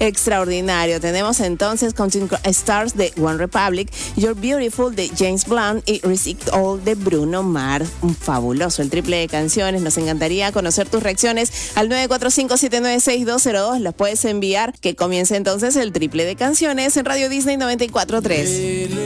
extraordinario. Tenemos entonces Counting Stars de One Republic, You're Beautiful de James Blunt y Receipt All de Bruno Mars. Un fabuloso, el triple de canciones. Nos encantaría conocer tus reacciones al 945-796202. Las puedes enviar. Que comience entonces el triple de canciones en Radio Disney 94.3.